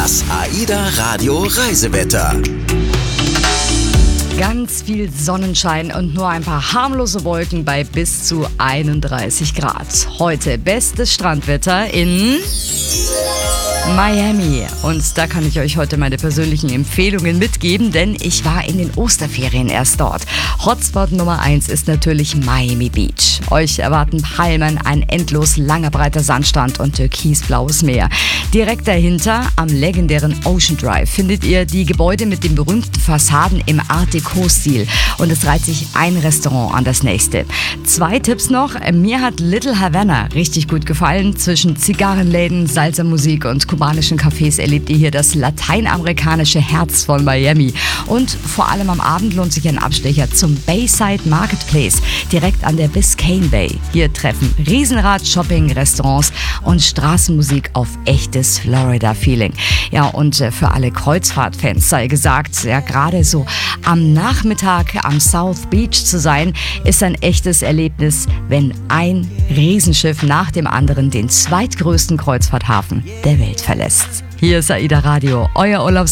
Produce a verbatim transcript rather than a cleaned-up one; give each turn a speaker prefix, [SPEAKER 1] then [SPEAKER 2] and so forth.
[SPEAKER 1] Das AIDA Radio Reisewetter.
[SPEAKER 2] Ganz viel Sonnenschein und nur ein paar harmlose Wolken bei bis zu einunddreißig Grad. Heute bestes Strandwetter in Miami. Und da kann ich euch heute meine persönlichen Empfehlungen mitgeben, denn ich war in den Osterferien erst dort. Hotspot Nummer eins ist natürlich Miami Beach. Euch erwarten Palmen, ein endlos langer breiter Sandstrand und türkisblaues Meer. Direkt dahinter, am legendären Ocean Drive, findet ihr die Gebäude mit den berühmten Fassaden im Art Deco-Stil. Und es reiht sich ein Restaurant an das nächste. Zwei Tipps noch. Mir hat Little Havana richtig gut gefallen. Zwischen Zigarrenläden, Salsa-Musik und kubanischen Cafés erlebt ihr hier das lateinamerikanische Herz von Miami. Und vor allem am Abend lohnt sich ein Abstecher zum Bayside Marketplace, direkt an der Biscayne Bay. Hier treffen Riesenrad, Shopping, Restaurants und Straßenmusik auf echtes Florida-Feeling. Ja, und für alle Kreuzfahrtfans sei gesagt, ja, gerade so am Nachmittag am South Beach zu sein, ist ein echtes Erlebnis, wenn ein Riesenschiff nach dem anderen den zweitgrößten Kreuzfahrthafen der Welt verlässt. Hier ist AIDA Radio, euer Urlaubs